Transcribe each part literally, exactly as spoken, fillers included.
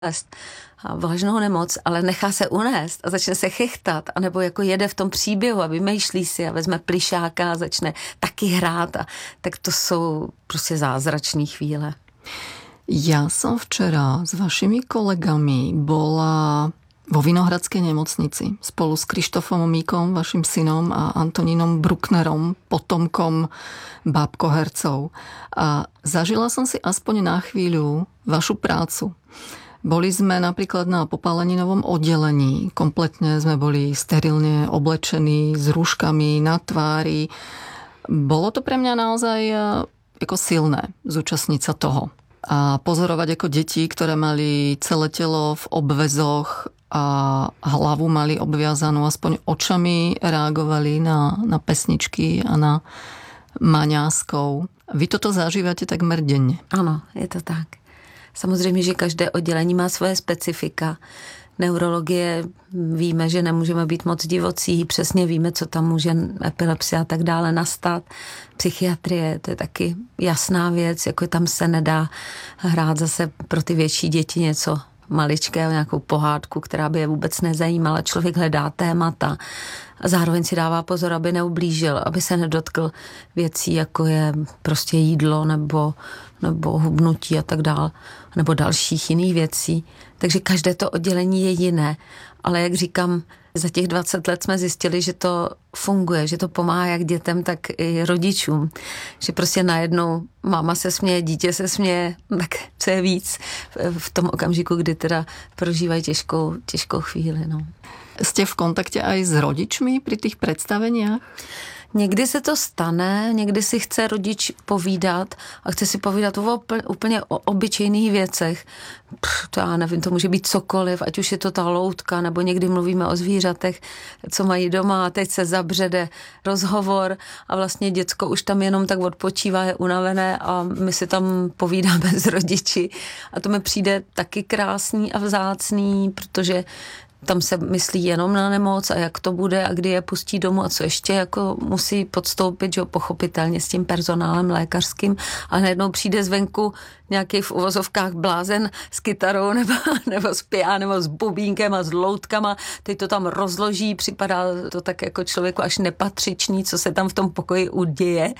a vážnou nemoc, ale nechá se unést a začne se chechtat, anebo jako jede v tom příběhu a vymýšlí si a vezme plyšáka a začne taky hrát. A tak to jsou prostě zázračné chvíle. Ja som včera s vašimi kolegami bola vo Vinohradskej nemocnici spolu s Krištofom Míkom, vašim synom, a Antonínom Brucknerom, potomkom bábkohercov. A zažila som si aspoň na chvíľu vašu prácu. Boli sme napríklad na popáleninovom oddelení. Kompletne sme boli sterilne oblečení s rúškami na tvári. Bolo to pre mňa naozaj ako silné zúčastniť sa toho. A pozorovať ako deti, ktoré mali celé telo v obväzoch a hlavu mali obviazanú, aspoň očami reagovali na, na pesničky a na maňáskov. Vy toto zažívate takmer denne. Ano, je to tak. Samozřejmě, že každé oddělení má svoje specifika. Neurologie víme, že nemůžeme být moc divocí, přesně víme, co tam může epilepsie a tak dále nastat. Psychiatrie, to je taky jasná věc, jako tam se nedá hrát zase pro ty větší děti něco maličkého, nějakou pohádku, která by je vůbec nezajímala. Člověk hledá témata a zároveň si dává pozor, aby neublížil, aby se nedotkl věcí, jako je prostě jídlo nebo, nebo hubnutí a tak dále, nebo dalších jiných věcí. Takže každé to oddělení je jiné. Ale jak říkám, za těch dvacet let jsme zjistili, že to funguje, že to pomáhá jak dětem, tak i rodičům. Že prostě najednou máma se směje, dítě se směje, tak co je víc v tom okamžiku, kdy teda prožívají těžkou, těžkou chvíli. No. Ste v kontakte aj s rodičmi pri tých predstaveniach? Někdy se to stane, někdy si chce rodič povídat a chce si povídat o úplně o obyčejných věcech. Pff, to já nevím, to může být cokoliv, ať už je to ta loutka, nebo někdy mluvíme o zvířatech, co mají doma a teď se zabřede rozhovor a vlastně děcko už tam jenom tak odpočívá, je unavené a my si tam povídáme s rodiči. A to mi přijde taky krásný a vzácný, protože tam se myslí jenom na nemoc a jak to bude a kdy je pustí domů a co ještě jako musí podstoupit, že pochopitelně s tím personálem lékařským, a najednou přijde zvenku nějaký v uvozovkách blázen s kytarou nebo, nebo s pianem, nebo s bubínkem a s loutkama, teď to tam rozloží, připadá to tak jako člověku až nepatřičný, co se tam v tom pokoji uděje.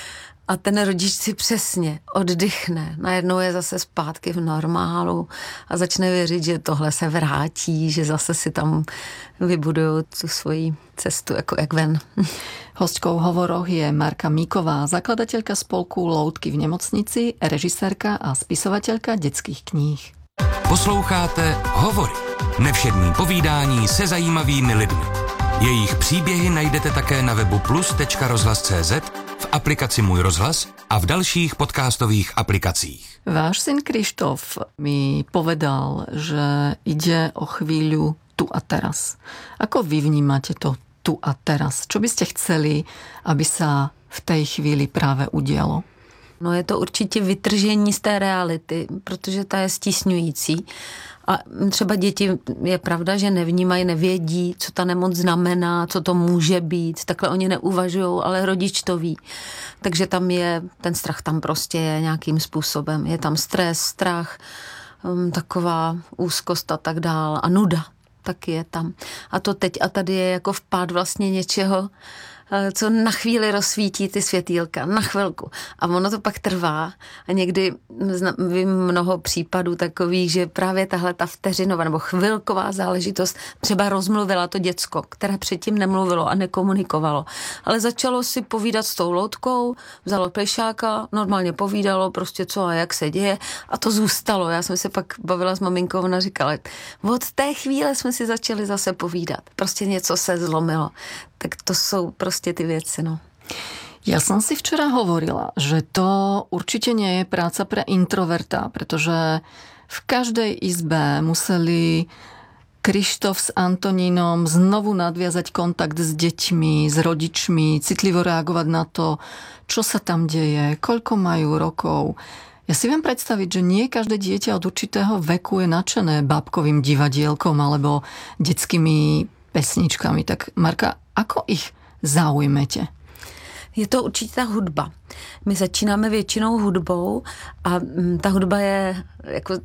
A ten rodič si přesně oddychne. Najednou je zase zpátky v normálu a začne věřit, že tohle se vrátí, že zase si tam vybudují tu svoji cestu jako jak ven. Hostkou v hovoroch je Marka Míková, zakladateľka spolku Loutky v nemocnici, režisérka a spisovateľka detských kníh. Posloucháte Hovory. Nevšední povídání se zajímavými lidmi. Jejich příběhy najdete také na webu plus tečka rozhlas tečka cé zet, v aplikaci Můj rozhlas a v dalších podcastových aplikacích. Váš syn Krištof mi povedal, že ide o chvíľu tu a teraz. Ako vy vnímate to tu a teraz? Čo by ste chceli, aby sa v tej chvíli práve udialo? No je to určitě vytržení z té reality, protože ta je stísňující. A třeba děti, je pravda, že nevnímají, nevědí, co ta nemoc znamená, co to může být. Takhle oni neuvažují, ale rodič to ví. Takže tam je, ten strach tam prostě je nějakým způsobem. Je tam stres, strach, um, taková úzkost a tak dál. A nuda taky je tam. A to teď a tady je jako vpád vlastně něčeho, co na chvíli rozsvítí ty světýlka, na chvilku. A ono to pak trvá. A někdy vím mnoho případů takových, že právě tahle ta vteřinová nebo chvilková záležitost třeba rozmluvila to děcko, které předtím nemluvilo a nekomunikovalo. Ale začalo si povídat s tou loutkou, vzalo plešáka, normálně povídalo prostě co a jak se děje a to zůstalo. Já jsem se pak bavila s maminkou, ona říkala, od té chvíle jsme si začali zase povídat. Prostě něco se zlomilo. Tak to sú proste tie veci, no. Ja som si včera hovorila, že to určite nie je práca pre introverta, pretože v každej izbe museli Krištof s Antonínom znovu nadviazať kontakt s deťmi, s rodičmi, citlivo reagovať na to, čo sa tam deje, koľko majú rokov. Ja si viem predstaviť, že nie každé dieťa od určitého veku je nadšené bábkovým divadielkom alebo detskými pesničkami. Tak Marka, ako ich zaujmete? Je to určitě ta hudba. My začínáme většinou hudbou a ta hudba je jako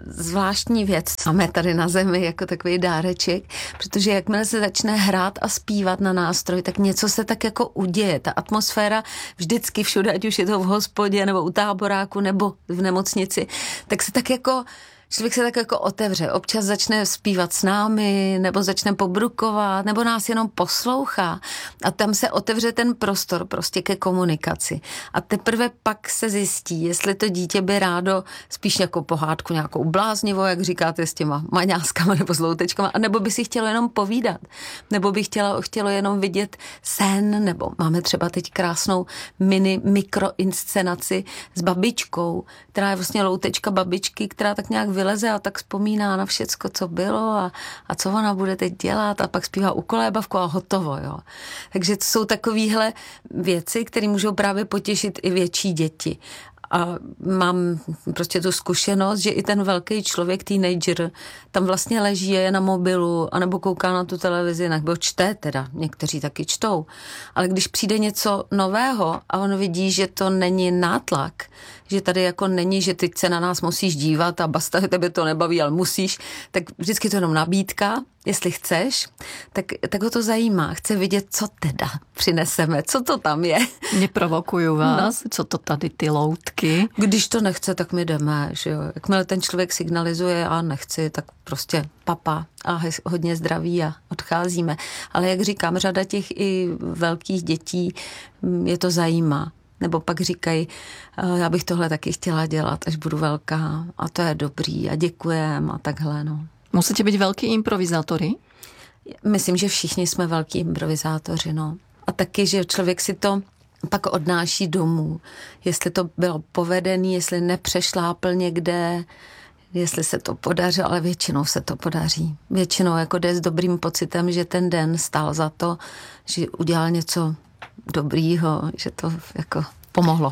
zvláštní věc. Máme tady na zemi jako takový dáreček, protože jakmile se začne hrát a zpívat na nástroj, tak něco se tak jako uděje. Ta atmosféra vždycky všude, ať už je to v hospodě, nebo u táboráku, nebo v nemocnici, tak se tak jako člověk se tak jako otevře. Občas začne zpívat s námi, nebo začne pobrukovat, nebo nás jenom poslouchá. A tam se otevře ten prostor prostě ke komunikaci. A teprve pak se zjistí, jestli to dítě by rádo spíš jako pohádku nějakou bláznivou, jak říkáte, s těma maňáskama nebo s loutečkama, nebo by si chtělo jenom povídat. Nebo by chtělo, chtělo jenom vidět sen, nebo máme třeba teď krásnou mini mikroinscenaci s babičkou, která je vlastně loutečka babičky, která tak nějak vyleze a tak vzpomíná na všecko, co bylo a, a co ona bude teď dělat a pak zpívá ukolébavku a hotovo, jo. Takže to jsou takovýhle věci, které můžou právě potěšit i větší děti. A mám prostě tu zkušenost, že i ten velký člověk, teenager, tam vlastně leží, je na mobilu, anebo kouká na tu televizi, nebo čte teda, někteří taky čtou. Ale když přijde něco nového a on vidí, že to není nátlak, že tady jako není, že teď se na nás musíš dívat a basta, tebe to nebaví, ale musíš, tak vždycky to jenom nabídka, jestli chceš, tak, tak ho to zajímá. Chce vidět, co teda přineseme, co to tam je. Neprovokují vás, no. Co to tady ty loutky? Když to nechce, tak my jdeme, že jo. Jakmile ten člověk signalizuje a nechci, tak prostě papa a hodně zdraví a odcházíme. Ale jak říkám, řada těch i velkých dětí je to zajímá. Nebo pak říkají, já bych tohle taky chtěla dělat, až budu velká a to je dobrý a děkujem a takhle, no. Musíte být velký improvizátory? Myslím, že všichni jsme velký improvizátoři, no. A taky, že člověk si to pak odnáší domů. Jestli to bylo povedený, jestli nepřešlápl někde, jestli se to podaří, ale většinou se to podaří. Většinou jako jde s dobrým pocitem, že ten den stál za to, že udělal něco dobrýho, že to jako pomohlo.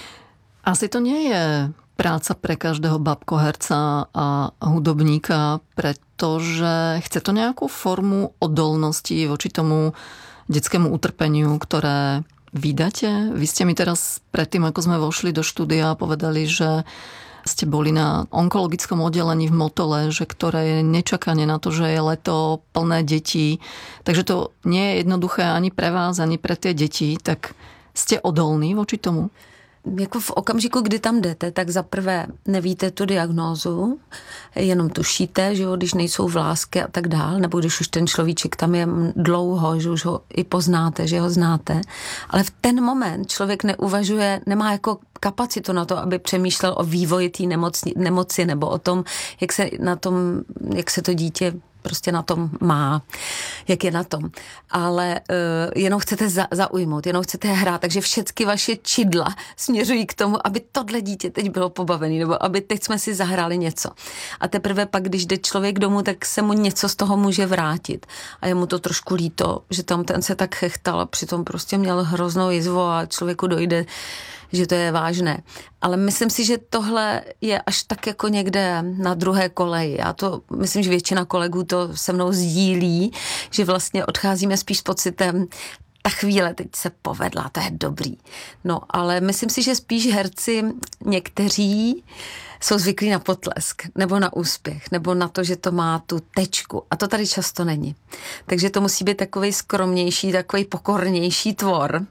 Asi to nie je práca pre každého babkoherca a hudobníka, pretože chce to nejakú formu odolnosti voči tomu detskému utrpeniu, ktoré vydáte. Vy ste mi teraz predtým, ako sme vošli do štúdia, povedali, že ste boli na onkologickom oddelení v Motole, že ktoré je nečakanie na to, že je leto plné detí. Takže to nie je jednoduché ani pre vás, ani pre tie deti. Tak ste odolní voči tomu? Jako v okamžiku, kdy tam jdete, tak zaprvé nevíte tu diagnózu, jenom tušíte, že jo, když nejsou vlásky a tak dál, nebo když už ten človíček tam je dlouho, že už ho i poznáte, že ho znáte. Ale v ten moment člověk neuvažuje, nemá jako kapacitu na to, aby přemýšlel o vývoji té nemoci, nemoci nebo o tom, jak se na tom, jak se to dítě prostě na tom má, jak je na tom. Ale uh, jenom chcete za, zaujmout, jenom chcete hrát, takže všechny vaše čidla směřují k tomu, aby tohle dítě teď bylo pobavený, nebo aby teď jsme si zahráli něco. A teprve pak, když jde člověk domů, tak se mu něco z toho může vrátit. A je mu to trošku líto, že tam ten se tak chechtal a přitom prostě měl hroznou jizvu a člověku dojde, že to je vážné. Ale myslím si, že tohle je až tak jako někde na druhé koleji. Já to, myslím, že většina kolegů to se mnou sdílí, že vlastně odcházíme spíš s pocitem, ta chvíle teď se povedla, to je dobrý. No, ale myslím si, že spíš herci někteří jsou zvyklí na potlesk, nebo na úspěch, nebo na to, že to má tu tečku. A to tady často není. Takže to musí být takovej skromnější, takovej pokornější tvor,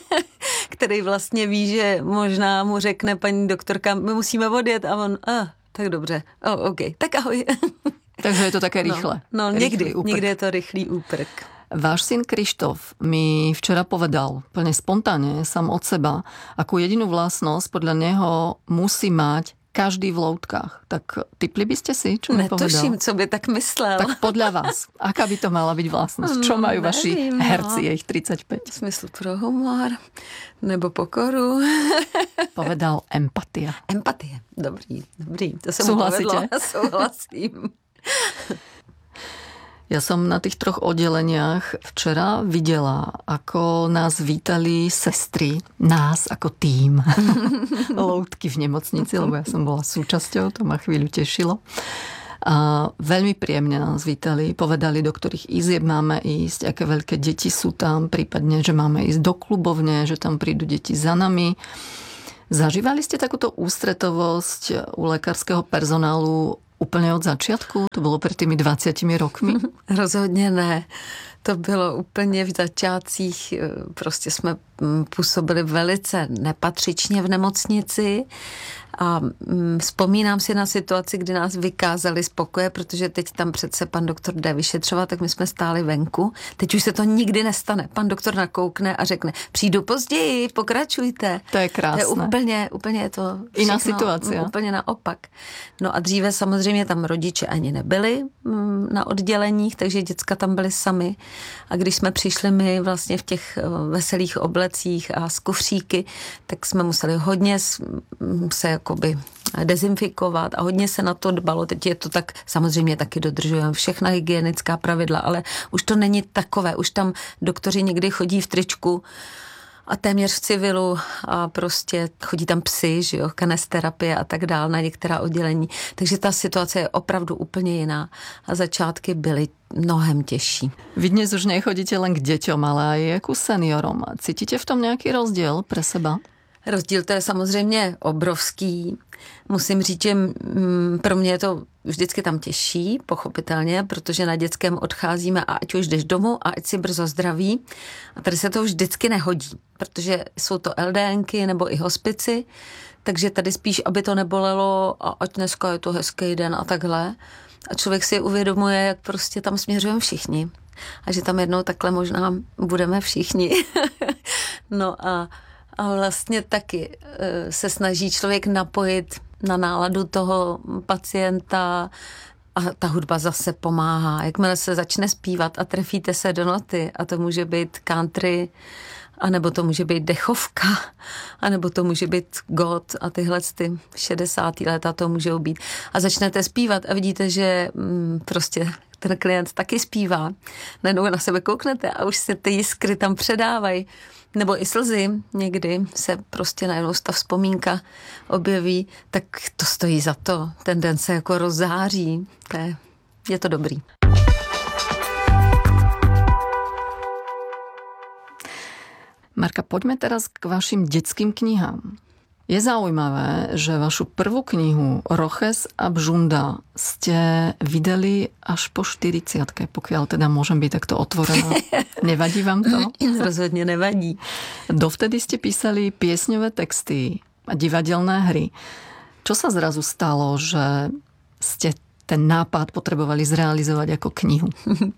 který vlastně ví, že možná mu řekne paní doktorka, my musíme odjet a on, ah, tak dobře, oh, OK, tak ahoj. Takže je to také rýchle. No, no někdy, někdy je to rychlý úprk. Váš syn Krištof mi včera povedal, plne spontánne, sám od seba, akú jedinú vlastnosť podľa neho musí mať každý v loutkách. Tak tipli by ste si, čo mi povedal? Netuším, co by tak myslel. Tak podľa vás, aká by to mala byť vlastnosť? Čo majú no, vaši nevím, herci, no. je ich tridsaťpäť? V smyslu pro humor, nebo pokoru. Povedal empatia. Empatie, dobrý, dobrý. To se Súhlasíte? mu povedlo. Súhlasím. Ja som na tých troch oddeleniach včera videla, ako nás vítali sestry, nás ako tím, loutky v nemocnici, lebo ja som bola súčasťou, to ma chvíľu tešilo. A veľmi príjemne nás vítali, povedali, do ktorých izieb máme ísť, aké veľké deti sú tam, prípadne, že máme ísť do klubovne, že tam prídu deti za nami. Zažívali ste takúto ústretovosť u lekárskeho personálu úplně od začátku? To bylo před těmi dvaceti rokmi? Rozhodně ne. To bylo úplně v začátcích, prostě jsme působili velice nepatřičně v nemocnici a vzpomínám si na situaci, kdy nás vykázali z pokoje, protože teď tam přece pan doktor jde vyšetřovat, tak my jsme stáli venku. Teď už se to nikdy nestane. Pan doktor nakoukne a řekne, přijdu později, pokračujte. To je krásné. To je úplně, úplně je to jiná situace. Úplně naopak. No a dříve samozřejmě tam rodiče ani nebyli na odděleních, takže děcka tam byly sami. A když jsme přišli my vlastně v těch veselých oblecích a z kufříky, tak jsme museli hodně se jakoby dezinfikovat a hodně se na to dbalo. Teď je to tak, samozřejmě taky dodržujeme všechna hygienická pravidla, ale už to není takové. Už tam doktoři někdy chodí v tričku a téměř v civilu a prostě chodí tam psy, že jo, kanesterapie a tak dál na některá oddělení. Takže ta situace je opravdu úplně jiná a začátky byly mnohem těžší. Vy dnes už nechodíte len k děťom, ale aj ku seniorom. Cítíte v tom nějaký rozdíl pre seba? Rozdíl to je samozřejmě obrovský. Musím říct, že pro mě je to vždycky tam těžší, pochopitelně, protože na dětském odcházíme a ať už jdeš domů a ať si brzo zdraví. A tady se to vždycky nehodí, protože jsou to LDNky nebo i hospici, takže tady spíš, aby to nebolelo a ať dneska je to hezký den a takhle. A člověk si uvědomuje, jak prostě tam směřujeme všichni. A že tam jednou takhle možná budeme všichni. No a A vlastně taky se snaží člověk napojit na náladu toho pacienta a ta hudba zase pomáhá. Jakmile se začne zpívat a trefíte se do noty a to může být country, anebo to může být dechovka, anebo to může být god a tyhle ty šedesátá léta to můžou být. A začnete zpívat a vidíte, že mm, prostě ten klient taky zpívá. Najednou na sebe kouknete a už se ty jiskry tam předávají. Nebo i slzy někdy se prostě najednou ta vzpomínka objeví, tak to stojí za to. Ten den se jako rozzáří. To je, je to dobrý. Marka, poďme teraz k vašim detským knihám. Je zaujímavé, že vašu prvú knihu Roches a Bžunda ste vydali až po štyridsiatke, pokiaľ teda môžem byť takto otvorená. Nevadí vám to? Rozhodne nevadí. Dovtedy ste písali piesňové texty a divadelné hry. Čo sa zrazu stalo, že ste ten nápad potřebovali zrealizovat jako knihu?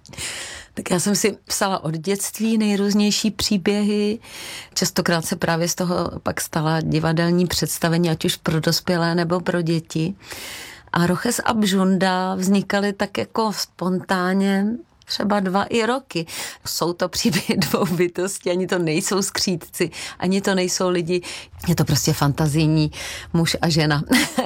Tak já jsem si psala od dětství nejrůznější příběhy. Častokrát se právě z toho pak stala divadelní představení, ať už pro dospělé nebo pro děti. A Roches a Bžunda vznikaly tak jako spontánně třeba dva i roky. Jsou to příběhy dvou bytostí, ani to nejsou skřídci, ani to nejsou lidi. Je to prostě fantazijní muž a žena.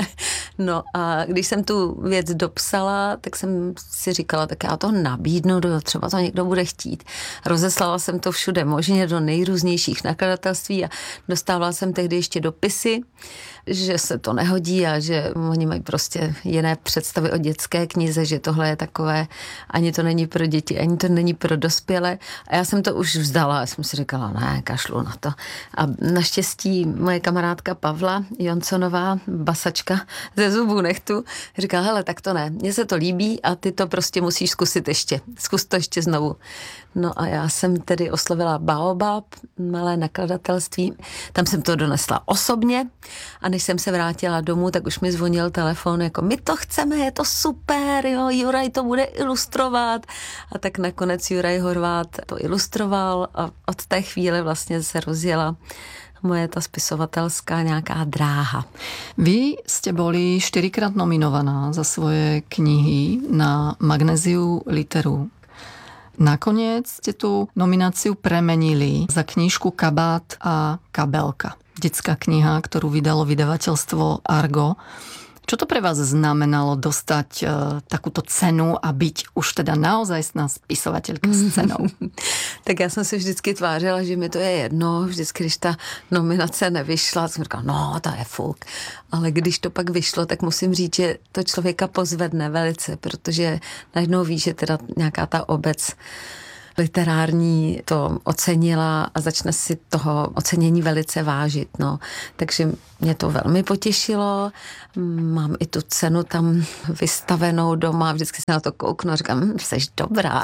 No a když jsem tu věc dopsala, tak jsem si říkala, tak já to nabídnu, třeba to někdo bude chtít. Rozeslala jsem to všude možně do nejrůznějších nakladatelství a dostávala jsem tehdy ještě dopisy, že se to nehodí a že oni mají prostě jiné představy o dětské knize, že tohle je takové, ani to není pro děti, ani to není pro dospělé. A já jsem to už vzdala, já jsem si říkala, ne, kašlu na to. A naštěstí moje kamarádka Pavla Jonsonová, basačka ze zubů nechtu, říkala, hele, tak to ne, mně se to líbí a ty to prostě musíš zkusit ještě. Zkus to ještě znovu. No a já jsem tedy oslovila Baobab, malé nakladatelství. Tam jsem to donesla osobně a než jsem se vrátila domů, tak už mi zvonil telefon, jako my to chceme, je to super, jo, Juraj to bude ilustrovat. A tak nakonec Juraj Horvát to ilustroval a od té chvíle vlastně se rozjela moje ta spisovatelská nějaká dráha. Vy ste boli štyrikrát nominovaná za svoje knihy na Magnéziu Literu. Nakoniec ste tú nomináciu premenili za knížku Kabát a kabelka. Detská kniha, ktorú vydalo vydavateľstvo Argo. Čo to pre vás znamenalo dostať uh, takúto cenu a byť už teda naozajstná spisovateľka s cenou? Tak já jsem si vždycky tvářila, že mi to je jedno. Vždycky, když ta nominace nevyšla, jsem říkala, no, to je fuk. Ale když to pak vyšlo, tak musím říct, že to člověka pozvedne velice, protože najednou ví, že teda nějaká ta obec literární to ocenila a začne si toho ocenění velice vážit. No. Takže mě to velmi potěšilo. Mám i tu cenu tam vystavenou doma, vždycky se na to kouknu a říkám, hm, seš dobrá.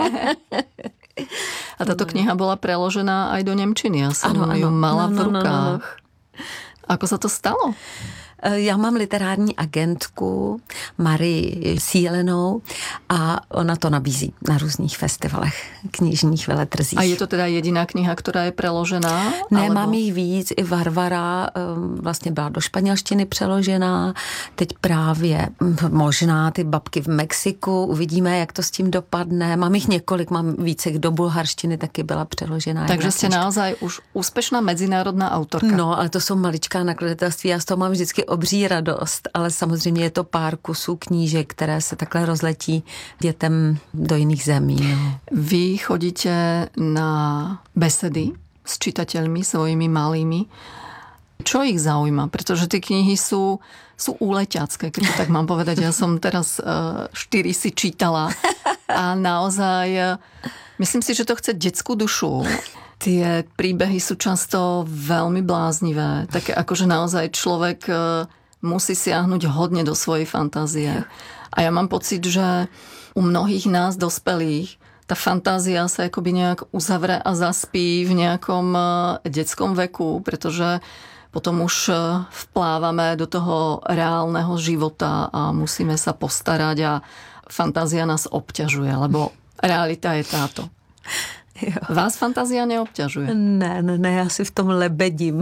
A táto kniha bola preložená aj do nemčiny. Ja som ano, ju ano. mala no, v rukách. No, no, no. Ako sa to stalo? Já mám literární agentku Marii Sílenou a ona to nabízí na různých festivalech, knižních veletrzích. A je to teda jediná kniha, která je preložená? Ne, alebo... mám jich víc. I Varvara vlastně byla do španělštiny přeložená. Teď právě možná ty babky v Mexiku. Uvidíme, jak to s tím dopadne. Mám jich několik, mám více do bulharštiny taky byla přeložená. Takže jste naozaj už úspěšná mezinárodná autorka. No, ale to jsou maličká nakladatelství. Já z toho mám vždycky obří radost, ale samozřejmě je to pár kusů knížek, které se takhle rozletí dětem do jiných zemí. No. Vy chodíte na besedy s čitateľmi svojimi malými. Čo ich zaujíma? Pretože tie knihy sú, sú úleťacké, keď to tak mám povedať. Ja som teraz uh, štyri si čítala a naozaj myslím si, že to chce detskú dušu. Tie príbehy sú často veľmi bláznivé. Také akože naozaj človek musí siahnuť hodne do svojej fantázie. A ja mám pocit, že u mnohých nás dospelých tá fantázia sa akoby nejak uzavre a zaspí v nejakom detskom veku, pretože potom už vplávame do toho reálneho života a musíme sa postarať a fantázia nás obťažuje, lebo realita je táto. Jo. Vás fantázia neobťažuje? Ne, ne, ne, já si v tom lebedím.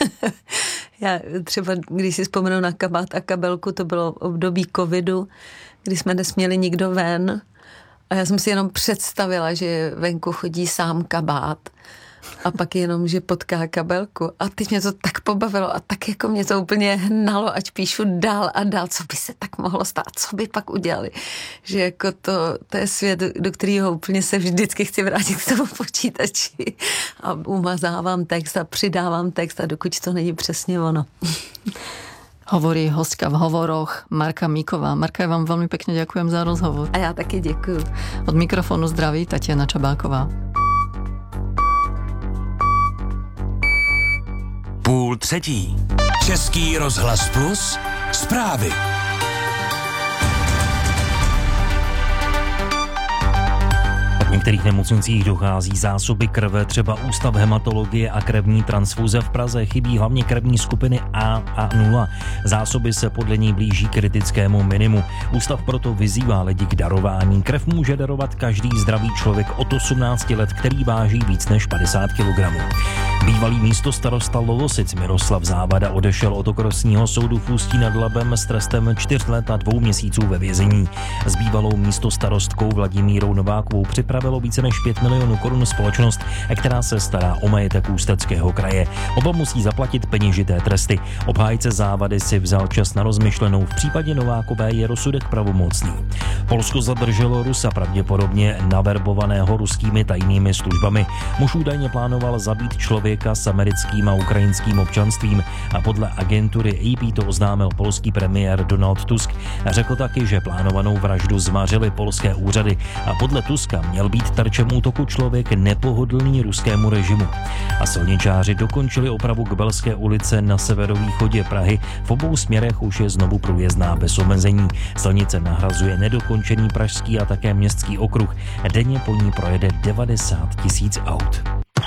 Já třeba, když si vzpomenu na Kabát a kabelku, to bylo období covidu, kdy jsme nesměli nikdo ven a já jsem si jenom představila, že venku chodí sám Kabát a pak jenom, že potká kabelku. A teď mě to tak pobavilo a tak jako mě to úplně hnalo, ať píšu dál a dál, co by se tak mohlo stát, co by pak udělali. Že jako to, to je svět, do kterého úplně se vždycky chci vrátit k tomu počítači a umazávám text a přidávám text a dokud to není přesně ono. Hovorí hostka v hovoroch Marka Míková. Marka, ja vám veľmi pekne ďakujem za rozhovor. A já taky děkuju. Od mikrofonu zdraví Tatiana Čabáková. Půl třetí. Český rozhlas plus zprávy. V některých nemocnicích dochází zásoby krve, třeba Ústav hematologie a krevní transfuze v Praze. Chybí hlavně krevní skupiny A a nula. Zásoby se podle ní blíží kritickému minimu. Ústav proto vyzývá lidi k darování. Krev může darovat každý zdravý člověk od osmnácti let, který váží víc než padesát kilogramů. Bývalý místostarosta Lovosic Miroslav Závada odešel od okresního soudu v Ústí nad Labem s trestem čtyř let a dvou měsíců ve vězení. S bývalou místostarostkou Vladimírou Novákovou připravilo více než pět milionů korun společnost, která se stará o majetek Ústeckého kraje. Oba musí zaplatit peněžité tresty. Obhájce Závady si vzal čas na rozmyšlenou. V případě Novákové je rozsudek pravomocný. Polsko zadrželo Rusa, pravděpodobně naverbovaného ruskými tajnými službami. Muž údajně plánoval zabít člověka s americkým a ukrajinským občanstvím a podle agentury A P to oznámil polský premiér Donald Tusk. Řekl taky, že plánovanou vraždu zmařily polské úřady a podle Tuska měl být terčem útoku člověk nepohodlný ruskému režimu. A silničáři dokončili opravu Kbelské ulice na severovýchodě Prahy. V obou směrech už je znovu průjezdná bez omezení. Silnice nahrazuje nedokončený pražský a také městský okruh. Denně po ní projede devadesát tisíc aut.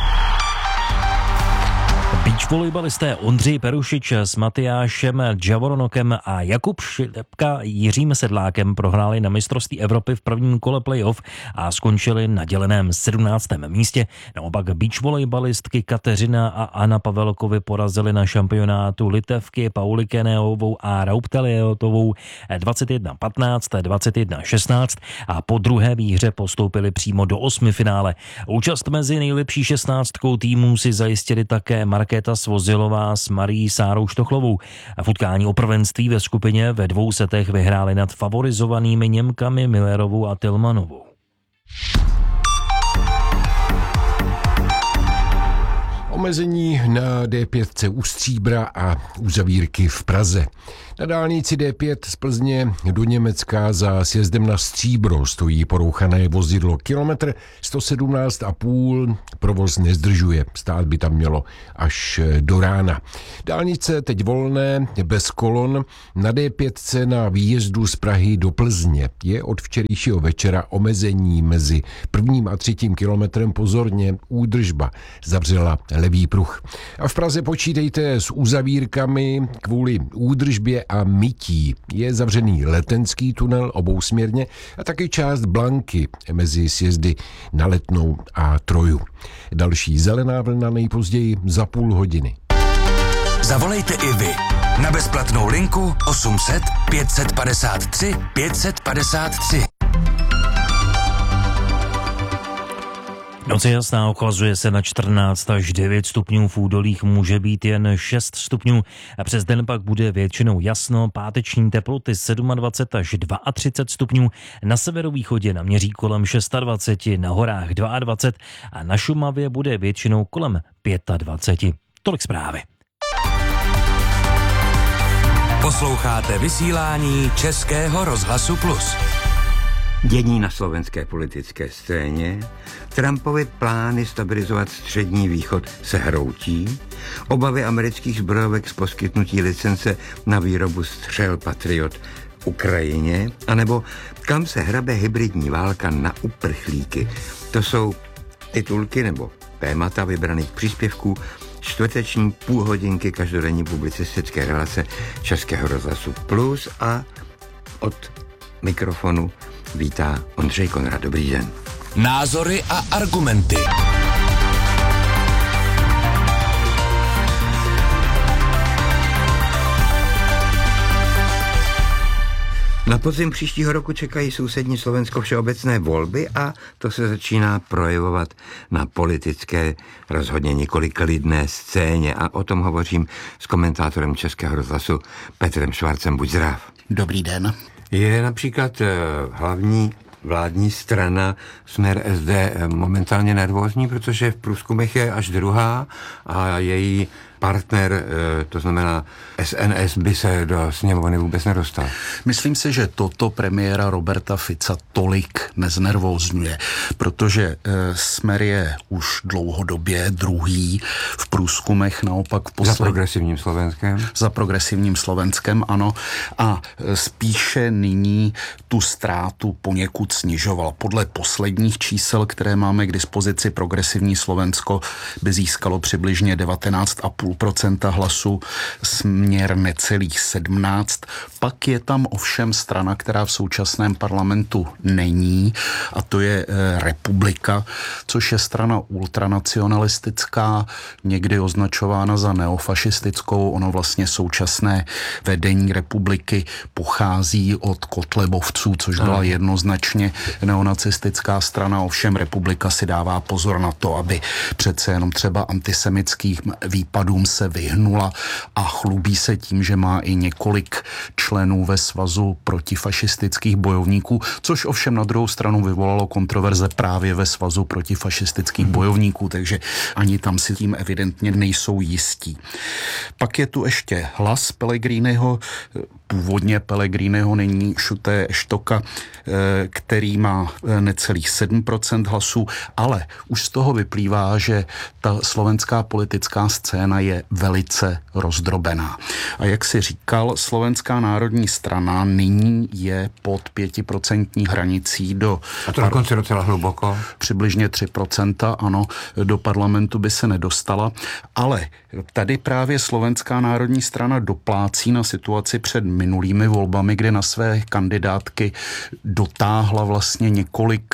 Beachvolejbalisté Ondřej Perušič s Matyášem Javoronokem a Jakub Šlepka Jiřím Sedlákem prohráli na mistrovství Evropy v prvním kole playoff a skončili na děleném sedmnáctém místě. Naopak beachvolejbalistky Kateřina a Anna Pavelkovi porazili na šampionátu Litevky Pauli Keneovou a Raupteliotovou dvacet jedna patnáct, dvacet jedna šestnáct a po druhé výhře postoupili přímo do osmifinále. Účast mezi nejlepší šestnáctkou týmů si zajistili také Markéta Svozilová s Marií Sárou Štochlovou. V utkání o prvenství ve skupině ve dvou setech vyhráli nad favorizovanými Němkami Millerovou a Tillmanovou. Omezení na D pět u Stříbra a uzavírky v Praze. Na dálnici D pět z Plzně do Německa za sjezdem na Stříbro stojí porouchané vozidlo. Kilometr sto sedmnáct a půl, provoz nezdržuje. Stát by tam mělo až do rána. Dálnice teď volné, bez kolon. Na D pět na výjezdu z Prahy do Plzně je od včerejšího večera omezení mezi prvním a třetím kilometrem. Pozorně, údržba zavřela levý pruh. A v Praze počítejte s uzavírkami kvůli údržbě a mytí. Je zavřený Letenský tunel obousměrně a taky část Blanky mezi sjezdy na Letnou a Troju. Další zelená vlna nejpozději za půl hodiny. Zavolejte i vy na bezplatnou linku osm set pět set padesát tři pět set padesát tři. Noc je jasná, ochlazuje se na čtrnáct až devět stupňů, v údolích může být jen šest stupňů a přes den pak bude většinou jasno, páteční teploty dvacet sedm až třicet dva stupňů, na severovýchodě naměří kolem dvacet šest, na horách dvacet dva a na Šumavě bude většinou kolem dvacet pět. Tolik zprávy. Posloucháte vysílání Českého rozhlasu Plus. Dění na slovenské politické scéně, Trumpovy plány stabilizovat střední východ se hroutí, obavy amerických zbrojovek z poskytnutí licence na výrobu střel Patriot Ukrajině, anebo kam se hrabe hybridní válka na uprchlíky. To jsou titulky nebo témata vybraných příspěvků čtvrteční půlhodinky každodenní publicistické relace Českého rozhlasu Plus a od mikrofonu vítá Ondřej Konrad. Dobrý den. Názory a argumenty. Na podzim příštího roku čekají sousední Slovensko všeobecné volby a to se začíná projevovat na politické, rozhodně nikoli klidné scéně a o tom hovořím s komentátorem Českého rozhlasu Petrem Švarcem. Buď zdrav. Dobrý den. Je například hlavní vládní strana Smer S D momentálně nervózní, protože v průzkumech je až druhá a její partner, to znamená S N S, by se do sněmovny vůbec nedostal. Myslím si, že toto premiéra Roberta Fica tolik neznervózňuje, protože Smer je už dlouhodobě druhý v průzkumech, naopak v posled... Za progresivním Slovenskem? Za progresivním Slovenskem, ano. A spíše nyní tu ztrátu poněkud snižoval. Podle posledních čísel, které máme k dispozici, progresivní Slovensko by získalo přibližně devatenáct celá pět procenta hlasu, Směr necelých sedmnáct. Pak je tam ovšem strana, která v současném parlamentu není, a to je Republika, což je strana ultranacionalistická, někdy označována za neofašistickou. Ono vlastně současné vedení Republiky pochází od kotlebovců, což byla jednoznačně neonacistická strana. Ovšem Republika si dává pozor na to, aby přece jenom třeba antisemickým výpadům se vyhnula a chlubí se tím, že má i několik členů ve svazu protifašistických bojovníků, což ovšem na druhou stranu vyvolalo kontroverze právě ve svazu protifašistických bojovníků, takže ani tam si tím evidentně nejsou jistí. Pak je tu ještě Hlas Pellegriniho, původně Pellegriniho, nyní Šuté Štoka, který má necelých sedm procent hlasů, ale už z toho vyplývá, že ta slovenská politická scéna je velice rozdrobená. A jak si říkal, Slovenská národní strana nyní je pod pětiprocentní hranicí do... A to dokonce docela hluboko. Přibližně tři procenta, ano, do parlamentu by se nedostala, ale tady právě Slovenská národní strana doplácí na situaci před minulými volbami, kde na své kandidátky dotáhla vlastně několik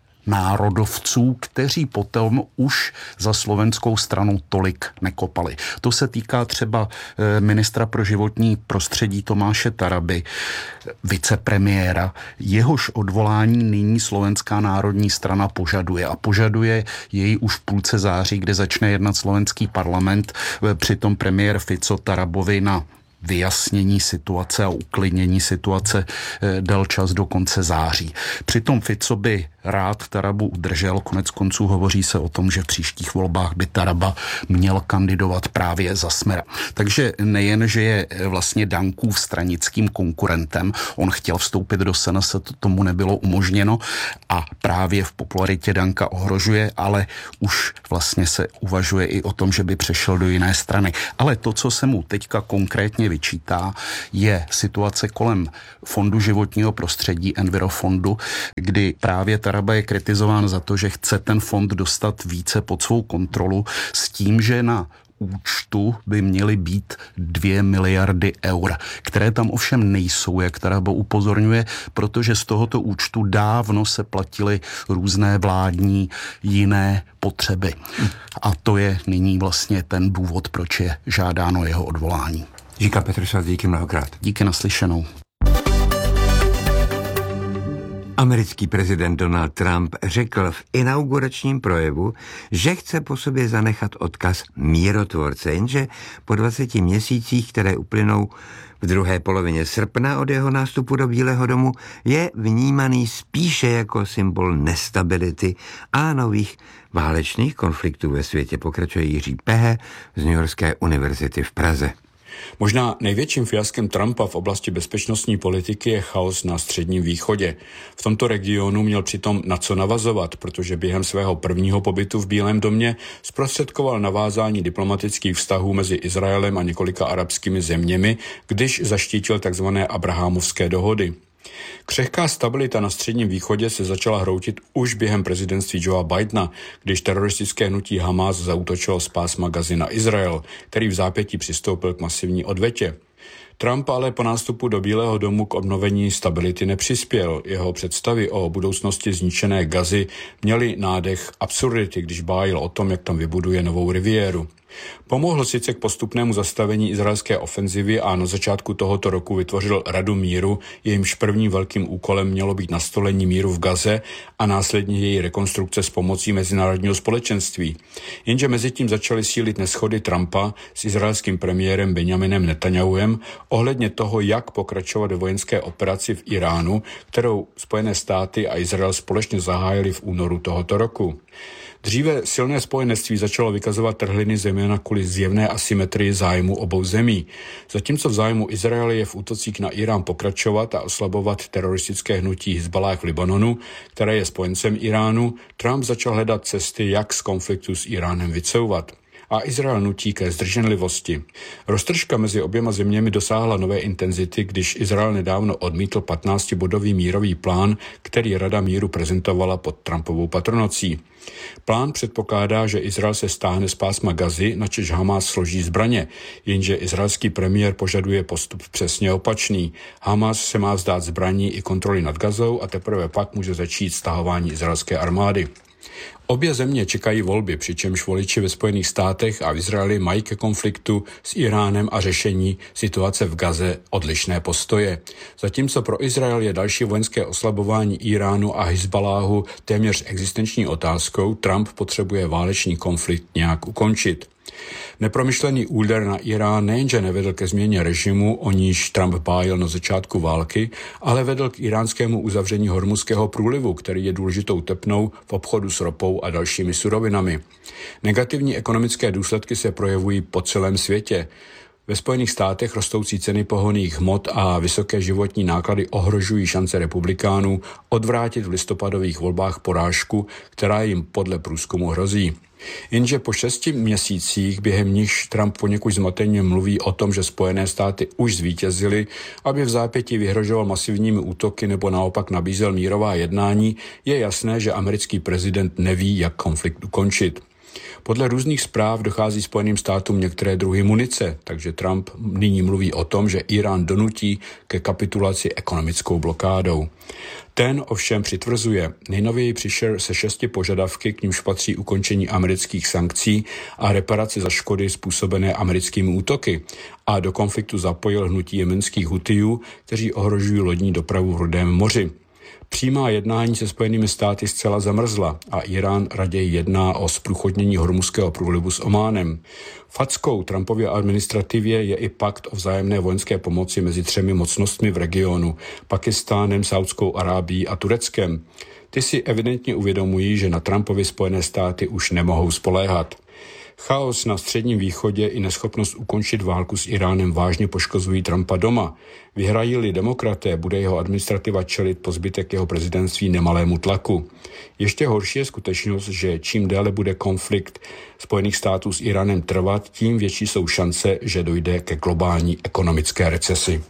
národovců, kteří potom už za slovenskou stranu tolik nekopali. To se týká třeba ministra pro životní prostředí Tomáše Taraby, vicepremiéra. Jehož odvolání nyní Slovenská národní strana požaduje a požaduje jej už v půlce září, kde začne jednat slovenský parlament. Přitom premiér Fico Tarabovi na vyjasnění situace a uklidnění situace dal čas do konce září. Přitom Fico by rád Tarabu udržel. Konec konců hovoří se o tom, že v příštích volbách by Taraba měl kandidovat právě za Smer. Takže nejen, že je vlastně Dankův stranickým konkurentem, on chtěl vstoupit do S N S, to tomu nebylo umožněno a právě v popularitě Danka ohrožuje, ale už vlastně se uvažuje i o tom, že by přešel do jiné strany. Ale to, co se mu teďka konkrétně vyčítá, je situace kolem Fondu životního prostředí, Envirofondu, kdy právě Taraba je kritizován za to, že chce ten fond dostat více pod svou kontrolu s tím, že na účtu by měly být dvě miliardy eur, které tam ovšem nejsou, jak Taraba upozorňuje, protože z tohoto účtu dávno se platily různé vládní jiné potřeby. A to je nyní vlastně ten důvod, proč je žádáno jeho odvolání. Říká Petr Svaz, díky mnohokrát. Díky, naslyšenou. Americký prezident Donald Trump řekl v inauguračním projevu, že chce po sobě zanechat odkaz mírotvorce, jenže po dvaceti měsících, které uplynou v druhé polovině srpna od jeho nástupu do Bílého domu, je vnímaný spíše jako symbol nestability a nových válečných konfliktů ve světě, pokračuje Jiří Pehe z Newyorské univerzity v Praze. Možná největším fiaskem Trumpa v oblasti bezpečnostní politiky je chaos na Středním východě. V tomto regionu měl přitom na co navazovat, protože během svého prvního pobytu v Bílém domě zprostředkoval navázání diplomatických vztahů mezi Izraelem a několika arabskými zeměmi, když zaštítil tzv. Abrahamovské dohody. Křehká stabilita na Středním východě se začala hroutit už během prezidentství Joea Bidena, když teroristické hnutí Hamas zaútočilo z pásma Gazy na Izrael, který v zápětí přistoupil k masivní odvetě. Trump ale po nástupu do Bílého domu k obnovení stability nepřispěl. Jeho představy o budoucnosti zničené Gazy měly nádech absurdity, když bájil o tom, jak tam vybuduje novou riviéru. Pomohl sice k postupnému zastavení izraelské ofenzivy a na začátku tohoto roku vytvořil Radu míru, jejímž prvním velkým úkolem mělo být nastolení míru v Gaze a následně její rekonstrukce s pomocí mezinárodního společenství. Jenže mezitím začaly sílit neshody Trumpa s izraelským premiérem Benjaminem Netanjahuem ohledně toho, jak pokračovat ve vojenské operaci v Iránu, kterou Spojené státy a Izrael společně zahájili v únoru tohoto roku. Dříve silné spojenectví začalo vykazovat trhliny zejména kvůli zjevné asymetrii zájmu obou zemí. Zatímco v zájmu Izraele je v útocích na Irán pokračovat a oslabovat teroristické hnutí Hizballáh v Libanonu, které je spojencem Iránu, Trump začal hledat cesty, jak z konfliktu s Iránem vycouvat. A Izrael nutí ke zdrženlivosti. Roztržka mezi oběma zeměmi dosáhla nové intenzity, když Izrael nedávno odmítl patnáctibodový mírový plán, který Rada míru prezentovala pod Trumpovou patronací. Plán předpokládá, že Izrael se stáhne z pásma Gazy, načež Hamas složí zbraně, jenže izraelský premiér požaduje postup přesně opačný. Hamas se má vzdát zbraní i kontroly nad Gazou a teprve pak může začít stahování izraelské armády. Obě země čekají volby, přičemž voliči ve Spojených státech a v Izraeli mají ke konfliktu s Iránem a řešení situace v Gaze odlišné postoje. Zatímco pro Izrael je další vojenské oslabování Iránu a Hizballáhu téměř existenční otázkou, Trump potřebuje válečný konflikt nějak ukončit. Nepromyšlený úder na Irán nejenže nevedl ke změně režimu, o níž Trump bájil na začátku války, ale vedl k iránskému uzavření Hormuzského průlivu, který je důležitou tepnou v obchodu s ropou a dalšími surovinami. Negativní ekonomické důsledky se projevují po celém světě. Ve Spojených státech rostoucí ceny pohonných hmot a vysoké životní náklady ohrožují šance republikánů odvrátit v listopadových volbách porážku, která jim podle průzkumu hrozí. Jenže po šesti měsících, během nichž Trump poněkud zmateně mluví o tom, že Spojené státy už zvítězily, aby v zápětí vyhrožoval masivními útoky nebo naopak nabízel mírová jednání, je jasné, že americký prezident neví, jak konflikt ukončit. Podle různých zpráv dochází Spojeným státům některé druhy munice, takže Trump nyní mluví o tom, že Irán donutí ke kapitulaci ekonomickou blokádou. Ten ovšem přitvrzuje. Nejnověji přišel se šesti požadavky, k nímž patří ukončení amerických sankcí a reparace za škody způsobené americkými útoky. A do konfliktu zapojil hnutí jemenských Hutijů, kteří ohrožují lodní dopravu v Rudém moři. Přímá jednání se Spojenými státy zcela zamrzla a Irán raději jedná o zprůchodnění Hormuzského průlivu s Ománem. Fackou Trumpově administrativě je i pakt o vzájemné vojenské pomoci mezi třemi mocnostmi v regionu, Pakistánem, Saudskou Arábií a Tureckem. Ty si evidentně uvědomují, že na Trumpovy Spojené státy už nemohou spoléhat. Chaos na Středním východě i neschopnost ukončit válku s Iránem vážně poškozují Trumpa doma. Vyhrají-li demokraté, bude jeho administrativa čelit po zbytek jeho prezidentství nemalému tlaku. Ještě horší je skutečnost, že čím déle bude konflikt Spojených států s Iránem trvat, tím větší jsou šance, že dojde ke globální ekonomické recesi.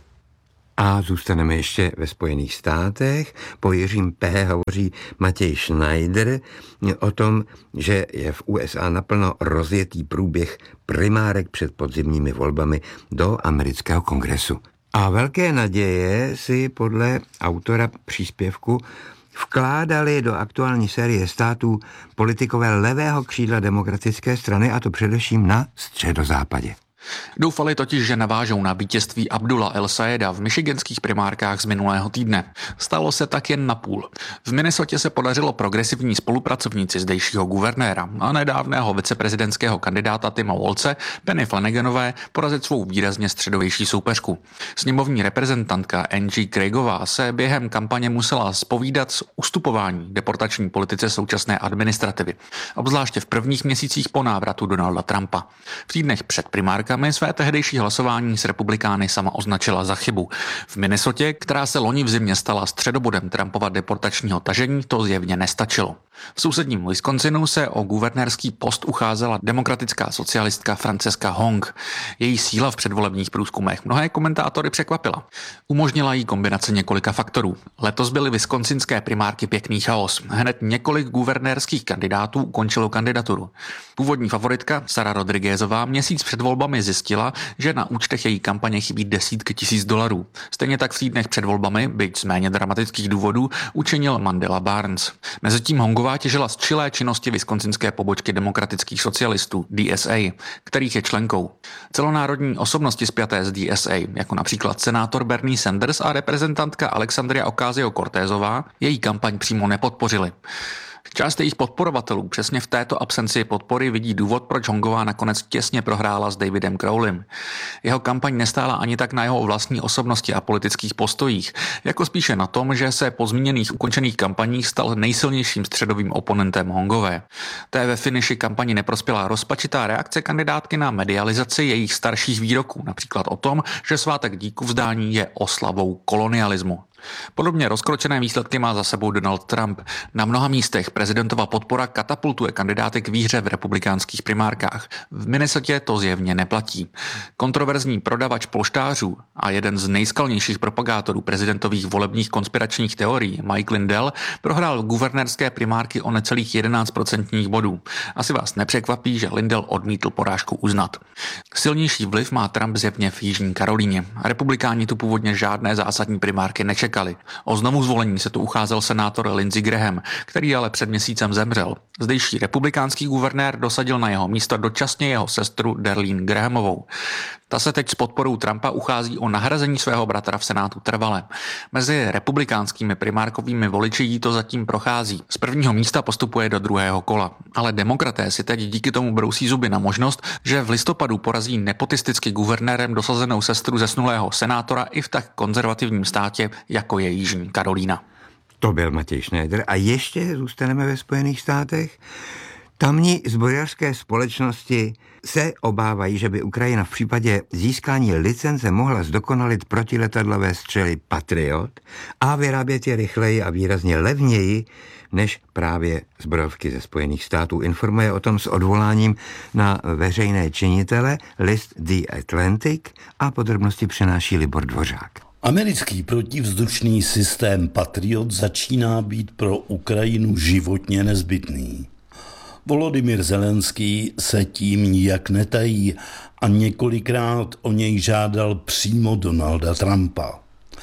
A zůstaneme ještě ve Spojených státech. Po Jiřím P. hovoří Matěj Schneider o tom, že je v U S A naplno rozjetý průběh primárek před podzimními volbami do amerického kongresu. A velké naděje si podle autora příspěvku vkládali do aktuální série států politikové levého křídla demokratické strany, a to především na středozápadě. Doufali totiž, že navážou na vítězství Abdula El-Sayeda v michiganských primárkách z minulého týdne. Stalo se tak jen napůl. V Minnesotě se podařilo progresivní spolupracovníci zdejšího guvernéra a nedávného viceprezidentského kandidáta Tima Walze, Penny Flanaganové, porazit svou výrazně středovější soupeřku. Sněmovní reprezentantka Angie Craigová se během kampaně musela zpovídat z ustupování deportační politice současné administrativy, obzvláště v prvních měsících po návratu Donalda Trumpa. V týdnech před primárkami své tehdejší hlasování s republikány sama označila za chybu. V Minnesotě, která se loni v zimě stala středobodem Trumpova deportačního tažení, to zjevně nestačilo. V sousedním Wisconsinu se o guvernérský post ucházela demokratická socialistka Francesca Hong. Její síla v předvolebních průzkumech mnohé komentátory překvapila. Umožnila jí kombinace několika faktorů. Letos byly wisconsinské primárky pěkný chaos. Hned několik guvernérských kandidátů ukončilo kandidaturu. Původní favoritka Sara Rodriguezová měsíc před volbami zjistila, že na účtech její kampaně chybí desítky tisíc dolarů. Stejně tak v týdnech před volbami, byť z méně dramatických důvodů, učinil Mandela Barnes. Mezitím Hongová těžila z čilé činnosti wisconsinské pobočky demokratických socialistů D S A, kterých je členkou. Celonárodní osobnosti spjaté s D S A, jako například senátor Bernie Sanders a reprezentantka Alexandria Ocasio-Cortezová, její kampaň přímo nepodpořili. Část jejich podporovatelů přesně v této absenci podpory vidí důvod, proč Hongová nakonec těsně prohrála s Davidem Crowleym. Jeho kampaň nestála ani tak na jeho vlastní osobnosti a politických postojích, jako spíše na tom, že se po zmíněných ukončených kampaních stal nejsilnějším středovým oponentem Hongové. Té ve finiši kampani neprospěla rozpačitá reakce kandidátky na medializaci jejich starších výroků, například o tom, že svátek díku vzdání je oslavou kolonialismu. Podobně rozkročené výsledky má za sebou Donald Trump. Na mnoha místech prezidentova podpora katapultuje kandidáty k výhře v republikánských primárkách. V Minnesotě to zjevně neplatí. Kontroverzní prodavač polštářů a jeden z nejskalnějších propagátorů prezidentových volebních konspiračních teorií, Mike Lindell, prohrál guvernérské primárky o necelých jedenáct procentních bodů. Asi vás nepřekvapí, že Lindell odmítl porážku uznat. Silnější vliv má Trump zjevně v Jižní Karolíně. Republikáni tu původně žádné zásadní primárky nečekali. O znovu zvolení se tu ucházel senátor Lindsey Graham, který ale před měsícem zemřel. Zdejší republikánský guvernér dosadil na jeho místo dočasně jeho sestru Darlene Grahamovou. Ta se teď s podporou Trumpa uchází o nahrazení svého bratra v Senátu trvale. Mezi republikánskými primárkovými voliči jí to zatím prochází. Z prvního místa postupuje do druhého kola. Ale demokraté si teď díky tomu brousí zuby na možnost, že v listopadu porazí nepotisticky guvernérem dosazenou sestru zesnulého senátora i v tak konzervativním státě, jako je Jižní Karolína. To byl Matěj Schneider. A ještě zůstaneme ve Spojených státech. Tamní zbrojařské společnosti se obávají, že by Ukrajina v případě získání licence mohla zdokonalit protiletadlové střely Patriot a vyrábět je rychleji a výrazně levněji než právě zbrojovky ze Spojených států. Informuje o tom s odvoláním na veřejné činitele list The Atlantic a podrobnosti přenáší Libor Dvořák. Americký protivzdušný systém Patriot začíná být pro Ukrajinu životně nezbytný. Volodymyr Zelenský se tím nijak netají a několikrát o něj žádal přímo Donalda Trumpa.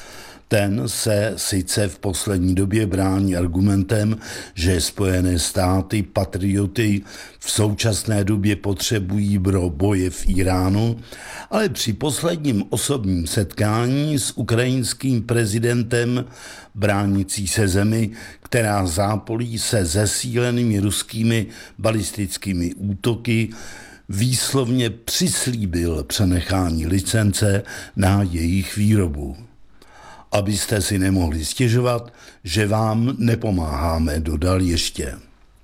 Ten se sice v poslední době brání argumentem, že Spojené státy patrioty v současné době potřebují pro boje v Iránu, ale při posledním osobním setkání s ukrajinským prezidentem bránící se zemi, která zápolí se zesílenými ruskými balistickými útoky, výslovně přislíbil přenechání licence na jejich výrobu. Abyste si nemohli stěžovat, že vám nepomáháme, dodal ještě.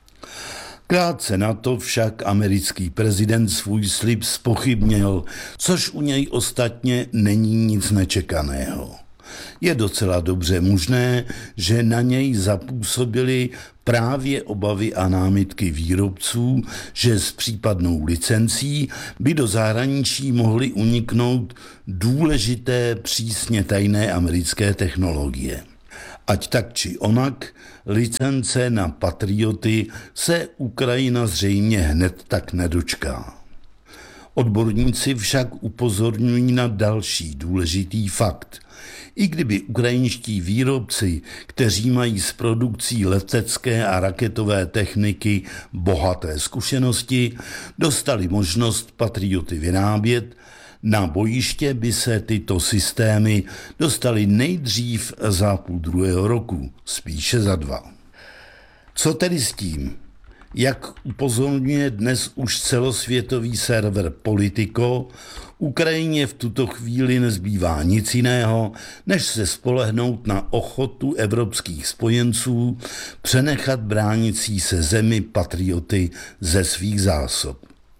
Krátce na to však americký prezident svůj slib zpochybnil, což u něj ostatně není nic nečekaného. Je docela dobře možné, že na něj zapůsobily právě obavy a námitky výrobců, že s případnou licencí by do zahraničí mohly uniknout důležité přísně tajné americké technologie. Ať tak či onak, licence na patrioty se Ukrajina zřejmě hned tak nedočká. Odborníci však upozorňují na další důležitý fakt. I kdyby ukrajinští výrobci, kteří mají s produkcí letecké a raketové techniky bohaté zkušenosti, dostali možnost patrioty vyrábět, na bojiště by se tyto systémy dostaly nejdřív za půl druhého roku, spíše za dva. Co tedy s tím? Jak upozorňuje dnes už celosvětový server Politico, Ukrajině v tuto chvíli nezbývá nic jiného, než se spolehnout na ochotu evropských spojenců přenechat bránící se zemi patrioty ze svých zásob.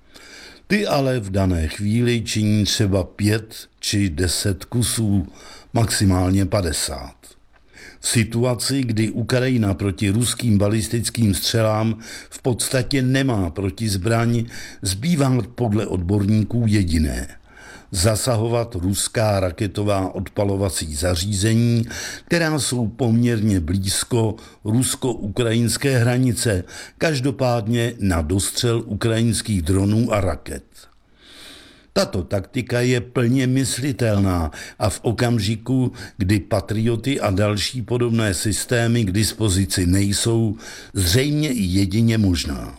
Ty ale v dané chvíli činí třeba pět či deset kusů, maximálně padesát. V situaci, kdy Ukrajina proti ruským balistickým střelám v podstatě nemá protizbraň, zbývá podle odborníků jediné: zasahovat ruská raketová odpalovací zařízení, která jsou poměrně blízko rusko-ukrajinské hranice, každopádně na dostřel ukrajinských dronů a raket. Tato taktika je plně myslitelná a v okamžiku, kdy patrioty a další podobné systémy k dispozici nejsou, zřejmě i jedině možná.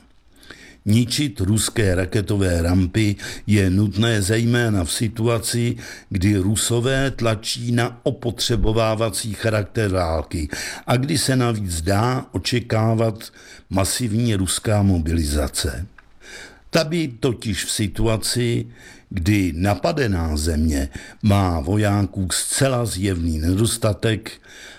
Ničit ruské raketové rampy je nutné zejména v situaci, kdy Rusové tlačí na opotřebovávací charakter války a kdy se navíc dá očekávat masivní ruská mobilizace. Ta by totiž v situaci, kdy napadená země má vojáků zcela zjevný nedostatek,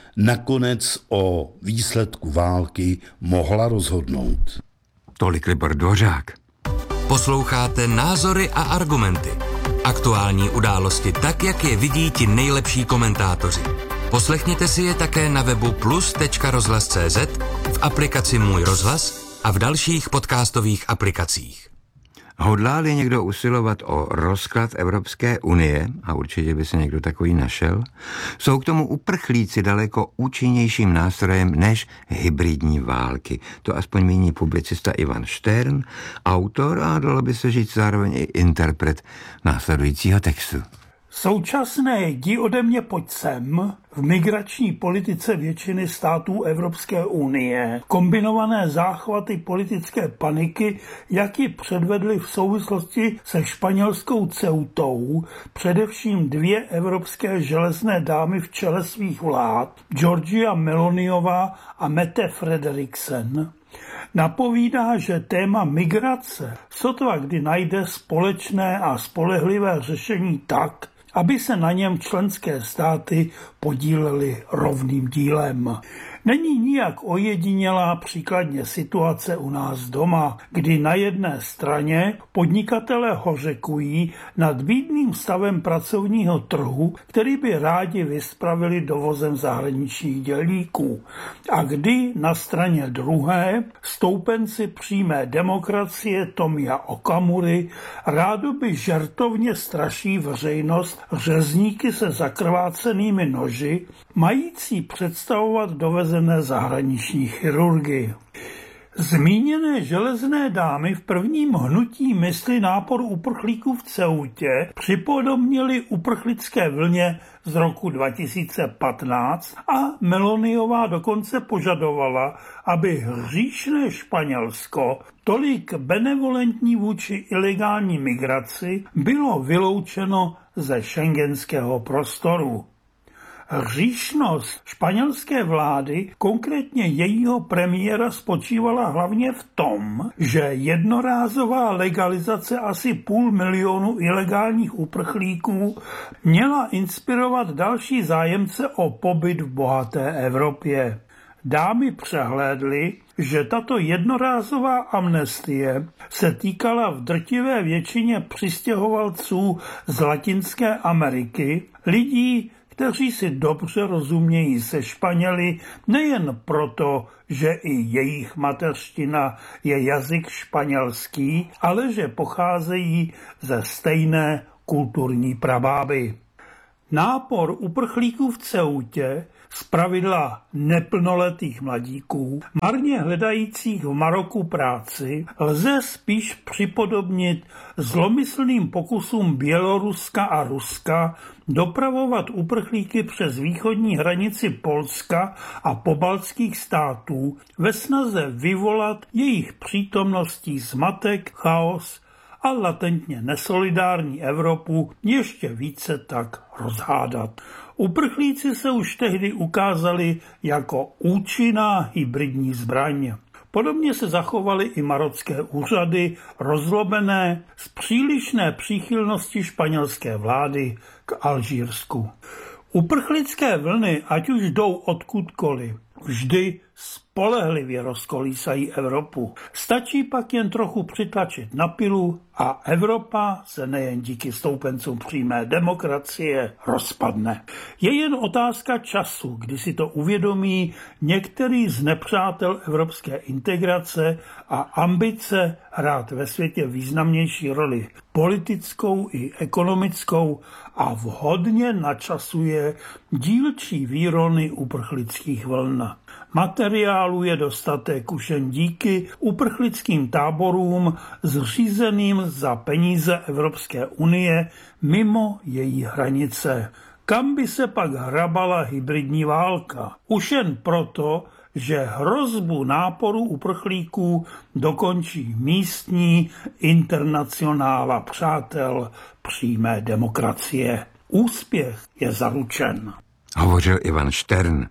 nakonec o výsledku války mohla rozhodnout. Tolik Libor Dvořák. Posloucháte Názory a argumenty. Aktuální události tak, jak je vidí ti nejlepší komentátoři. Poslechněte si je také na webu plus tečka rozhlas tečka cé zet, v aplikaci Můj rozhlas a v dalších podcastových aplikacích. Hodlá-li někdo usilovat o rozklad Evropské unie, a určitě by se někdo takový našel, jsou k tomu uprchlíci daleko účinnějším nástrojem než hybridní války. To aspoň míní publicista Ivan Štern, autor a dalo by se říct zároveň i interpret následujícího textu. Současné jdi ode mě pojď sem v migrační politice většiny států Evropské unie, kombinované záchvaty politické paniky, jak ji předvedly v souvislosti se španělskou Ceutou, především dvě evropské železné dámy v čele svých vlád, Giorgia Meloniová a Mette Frederiksen, napovídá, že téma migrace sotva kdy najde společné a spolehlivé řešení tak, aby se na něm členské státy podílely rovným dílem. Není nijak ojedinělá příkladně situace u nás doma, kdy na jedné straně podnikatelé hořekují nad bídným stavem pracovního trhu, který by rádi vyspravili dovozem zahraničních dělníků, a kdy na straně druhé stoupenci přímé demokracie Tomia Okamury rádoby žertovně straší veřejnost řezníky se zakrvácenými noži, mající představovat dovezené zahraniční chirurgy. Zmíněné železné dámy v prvním hnutí mysli nápor uprchlíků v Ceutě připodobnili uprchlické vlně z roku dva tisíce patnáct a Meloniová dokonce požadovala, aby hříšné Španělsko, tolik benevolentní vůči ilegální migraci, bylo vyloučeno ze schengenského prostoru. Hříšnost španělské vlády, konkrétně jejího premiéra, spočívala hlavně v tom, že jednorázová legalizace asi půl milionu ilegálních uprchlíků měla inspirovat další zájemce o pobyt v bohaté Evropě. Dámy přehlédly, že tato jednorázová amnestie se týkala v drtivé většině přistěhovalců z Latinské Ameriky, lidí, kteří si dobře rozumějí se Španěli nejen proto, že i jejich mateřština je jazyk španělský, ale že pocházejí ze stejné kulturní prabáby. Nápor uprchlíků v Ceutě, zpravidla neplnoletých mladíků, marně hledajících v Maroku práci, lze spíš připodobnit zlomyslným pokusům Běloruska a Ruska dopravovat uprchlíky přes východní hranici Polska a pobaltských států ve snaze vyvolat jejich přítomností zmatek, chaos a latentně nesolidární Evropu ještě více tak rozhádat. Uprchlíci se už tehdy ukázali jako účinná hybridní zbraň. Podobně se zachovaly i marocké úřady, rozlobené z přílišné příchylnosti španělské vlády k Alžírsku. Uprchlické vlny, ať už jdou odkudkoliv, vždy spolehlivě rozkolísají Evropu. Stačí pak jen trochu přitlačit na pilu a Evropa se nejen díky stoupencům přímé demokracie rozpadne. Je jen otázka času, kdy si to uvědomí některý z nepřátel evropské integrace a ambice hrát ve světě významnější roli politickou i ekonomickou a vhodně načasuje dílčí výrony uprchlických vln. Materiálu je dostatek už jen díky uprchlickým táborům zřízeným za peníze Evropské unie mimo její hranice. Kam by se pak hrabala hybridní válka? Už jen proto, že hrozbu náporu uprchlíků dokončí místní internacionála přátel přímé demokracie. Úspěch je zaručen. Hovořil Ivan Štern.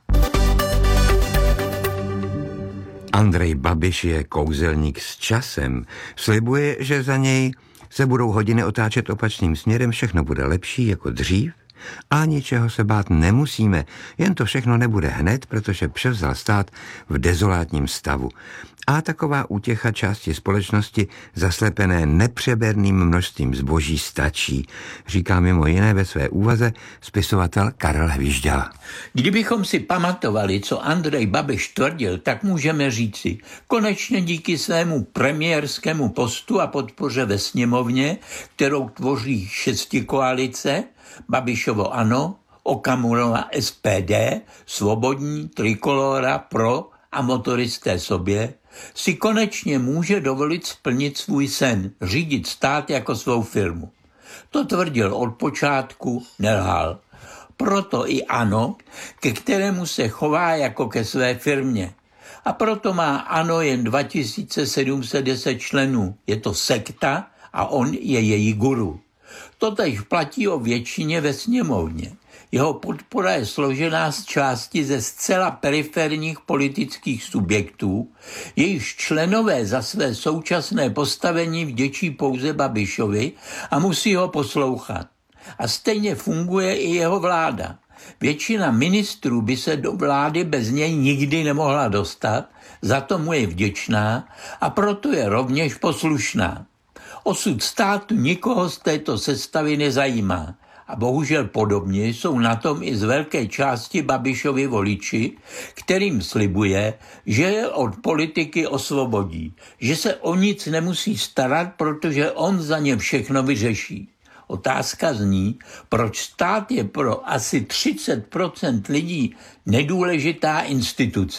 Andrej Babiš je kouzelník s časem. Slibuje, že za něj se budou hodiny otáčet opačným směrem, všechno bude lepší jako dřív a ničeho se bát nemusíme, jen to všechno nebude hned, protože převzal stát v dezolátním stavu. A taková útěcha části společnosti zaslepené nepřeberným množstvím zboží stačí, říká mimo jiné ve své úvaze spisovatel Karel Hvížďal. Kdybychom si pamatovali, co Andrej Babiš tvrdil, tak můžeme říci, konečně díky svému premiérskému postu a podpoře ve sněmovně, kterou tvoří šestikoalice, Babišovo ANO, Okamurova S P D, Svobodní, Trikolóra, Pro a motoristé sobě, si konečně může dovolit splnit svůj sen, řídit stát jako svou firmu. To tvrdil od počátku, nelhal. Proto i ANO, ke kterému se chová jako ke své firmě. A proto má ANO jen dva tisíce sedm set deset členů. Je to sekta a on je její guru. Totéž platí o většině ve sněmovně. Jeho podpora je složená z části ze zcela periferních politických subjektů, jejichž členové za své současné postavení vděčí pouze Babišovi a musí ho poslouchat. A stejně funguje i jeho vláda. Většina ministrů by se do vlády bez něj nikdy nemohla dostat, za to mu je vděčná a proto je rovněž poslušná. Osud státu nikoho z této sestavy nezajímá. A bohužel podobně jsou na tom i z velké části Babišovi voliči, kterým slibuje, že je od politiky osvobodí, že se o nic nemusí starat, protože on za ně všechno vyřeší. Otázka zní, proč stát je pro asi třicet procent lidí nedůležitá instituce.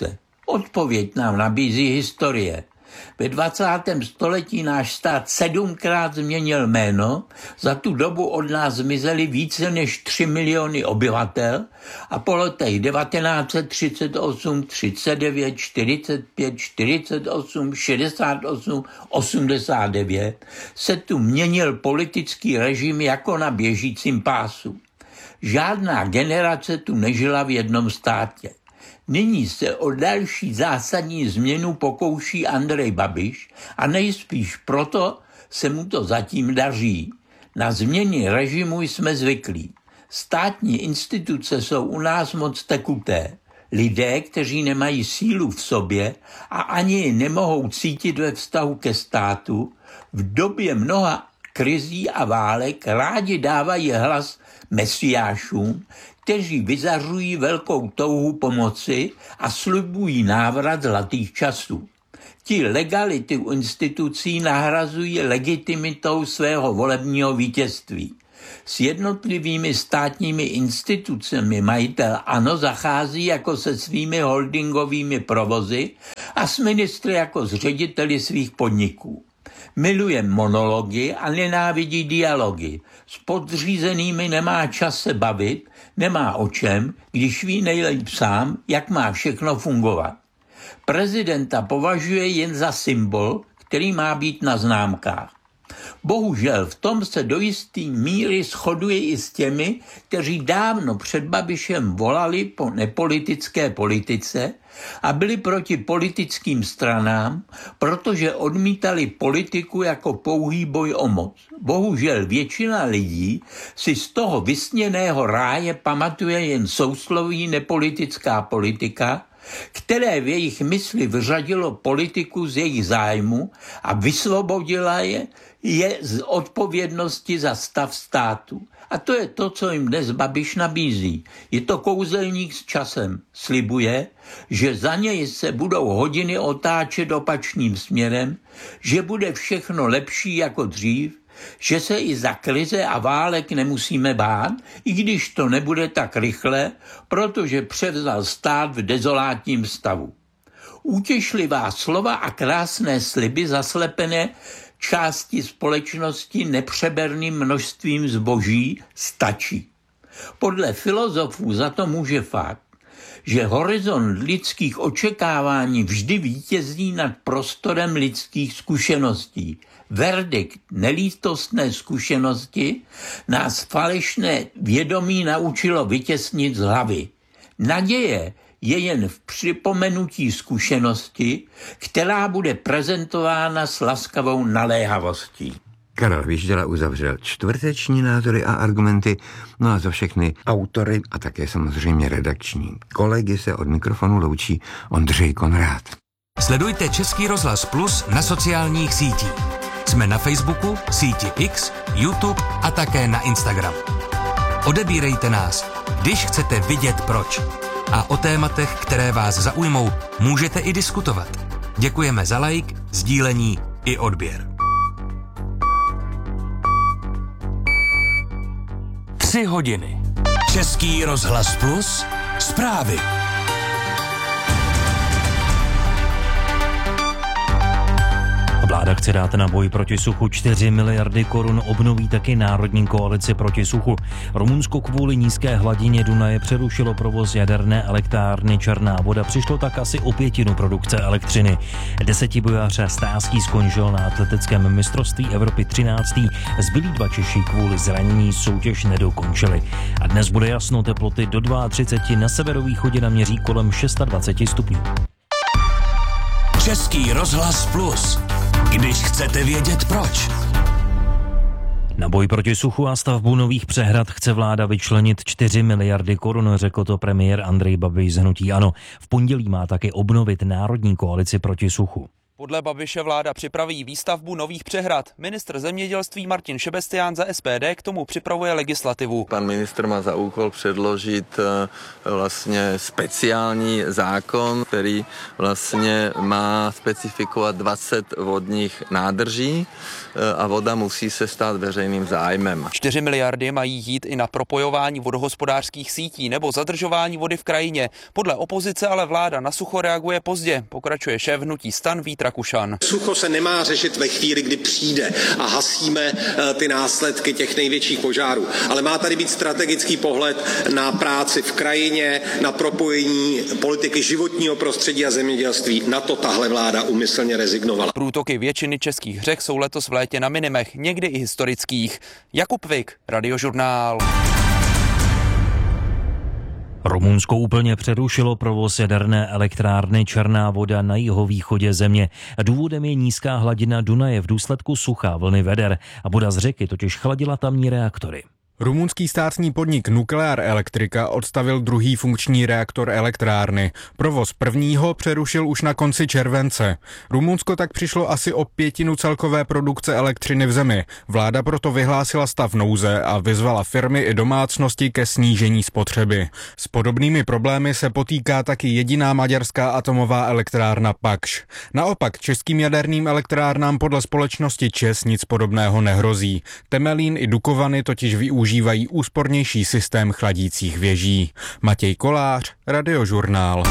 Odpověď nám nabízí historie. Ve dvacátém století náš stát sedmkrát změnil jméno, za tu dobu od nás zmizely více než tři miliony obyvatel a po letech devatenáct set třicet osm, třicet devět, čtyřicet pět, čtyřicet osm, šedesát osm, osmdesát devět se tu měnil politický režim jako na běžícím pásu. Žádná generace tu nežila v jednom státě. Nyní se o další zásadní změnu pokouší Andrej Babiš a nejspíš proto se mu to zatím daří. Na změny režimu jsme zvyklí. Státní instituce jsou u nás moc tekuté. Lidé, kteří nemají sílu v sobě a ani ji nemohou cítit ve vztahu ke státu, v době mnoha krizí a válek rádi dávají hlas mesiášům, kteří vyzařují velkou touhu pomoci a slibují návrat zlatých časů. Ti legality u institucí nahrazují legitimitou svého volebního vítězství. S jednotlivými státními institucemi majitel ANO zachází jako se svými holdingovými provozy a s ministry jako s řediteli svých podniků. Miluje monology a nenávidí dialogy. S podřízenými nemá čas se bavit, nemá o čem, když ví nejlépe sám, jak má všechno fungovat. Prezidenta považuje jen za symbol, který má být na známkách. Bohužel v tom se do jisté míry shoduje i s těmi, kteří dávno před Babišem volali po nepolitické politice a byli proti politickým stranám, protože odmítali politiku jako pouhý boj o moc. Bohužel většina lidí si z toho vysněného ráje pamatuje jen sousloví nepolitická politika, které v jejich mysli vyřadilo politiku z jejich zájmu a vysvobodila je, je z odpovědnosti za stav státu. A to je to, co jim dnes Babiš nabízí. Je to kouzelník s časem. Slibuje, že za něj se budou hodiny otáčet opačným směrem, že bude všechno lepší jako dřív, že se i za krize a válek nemusíme bát, i když to nebude tak rychle, protože převzal stát v dezolátním stavu. Útěšlivá slova a krásné sliby zaslepené části společnosti nepřeberným množstvím zboží stačí. Podle filozofů za to může fakt, že horizont lidských očekávání vždy vítězí nad prostorem lidských zkušeností. Verdikt nelítostné zkušenosti nás falešné vědomí naučilo vytěsnit z hlavy. Naděje je jen v připomenutí zkušenosti, která bude prezentována s laskavou naléhavostí. Karel Vyžděla uzavřel čtvrteční názory a argumenty, no a za všechny autory a také samozřejmě redakční kolegy se od mikrofonu loučí Ondřej Konrád. Sledujte Český rozhlas Plus na sociálních sítích. Jsme na Facebooku, síti X, YouTube a také na Instagram. Odebírejte nás, když chcete vidět proč. A o tématech, které vás zaujmou, můžete i diskutovat. Děkujeme za like, sdílení i odběr. Tři hodiny. Český rozhlas Plus. Zprávy. Vláda chce dát na boj proti suchu čtyři miliardy korun, obnoví taky Národní koalici proti suchu. Rumunsko kvůli nízké hladině Dunaje přerušilo provoz jaderné elektrárny Černá voda, přišlo tak asi o pětinu produkce elektřiny. Desetibojař Stázký skončil na atletickém mistrovství Evropy třináctý Zbylí dva Češi kvůli zranění soutěž nedokončili. A dnes bude jasno, teploty do třicet dva, na severovýchodě naměří kolem dvacet šest stupňů. Český rozhlas Plus. Když chcete vědět proč. Na boj proti suchu a stavbu nových přehrad chce vláda vyčlenit čtyři miliardy korun, řekl to premiér Andrej Babiš z hnutí ANO. V pondělí má taky obnovit Národní koalici proti suchu. Podle Babiše vláda připraví výstavbu nových přehrad. Ministr zemědělství Martin Šebestián za S P D k tomu připravuje legislativu. Pan ministr má za úkol předložit vlastně speciální zákon, který vlastně má specifikovat dvacet vodních nádrží a voda musí se stát veřejným zájmem. čtyři miliardy mají jít i na propojování vodohospodářských sítí nebo zadržování vody v krajině. Podle opozice ale vláda na sucho reaguje pozdě, pokračuje šéf hnutí STAN Vít Rakušan. Sucho se nemá řešit ve chvíli, kdy přijde a hasíme ty následky těch největších požárů, ale má tady být strategický pohled na práci v krajině, na propojení politiky životního prostředí a zemědělství. Na to tahle vláda úmyslně rezignovala. Průtoky většiny českých řek jsou letos v létě na minimech, někdy i historických. Jakub Vik, Radiožurnál. Rumunsko úplně přerušilo provoz jaderné elektrárny Černá Voda na jihovýchodě země. Důvodem je nízká hladina Dunaje v důsledku sucha vlny veder a voda z řeky totiž chladila tamní reaktory. Rumunský státní podnik Nuclear Electrica odstavil druhý funkční reaktor elektrárny. Provoz prvního přerušil už na konci července. Rumunsko tak přišlo asi o pětinu celkové produkce elektřiny v zemi. Vláda proto vyhlásila stav nouze a vyzvala firmy i domácnosti ke snížení spotřeby. S podobnými problémy se potýká taky jediná maďarská atomová elektrárna Pakš. Naopak českým jaderným elektrárnám podle společnosti ČEZ nic podobného nehrozí. Temelín i Dukovany totiž využívají Užívají úspornější systém chladících věží. Matěj Kolář, Radiožurnál.